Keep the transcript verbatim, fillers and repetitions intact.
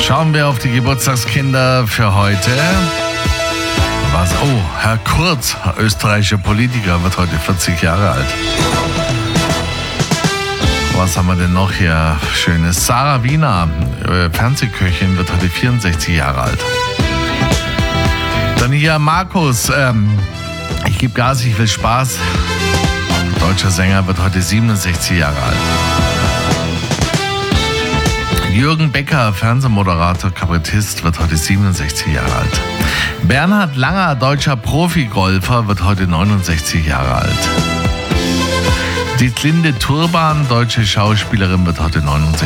Schauen wir auf die Geburtstagskinder für heute. Was? Oh, Herr Kurz, österreichischer Politiker, wird heute vierzig Jahre alt. Was haben wir denn noch hier Schönes? Sarah Wiener, äh, Fernsehköchin, wird heute vierundsechzig Jahre alt. Dann hier Markus, ähm, ich gebe Gas, ich will Spaß. Deutscher Sänger, wird heute siebenundsechzig Jahre alt. Jürgen Becker, Fernsehmoderator, Kabarettist, wird heute siebenundsechzig Jahre alt. Bernhard Langer, deutscher Profigolfer, wird heute neunundsechzig Jahre alt. Dietlinde Turban, deutsche Schauspielerin, wird heute neunundsechzig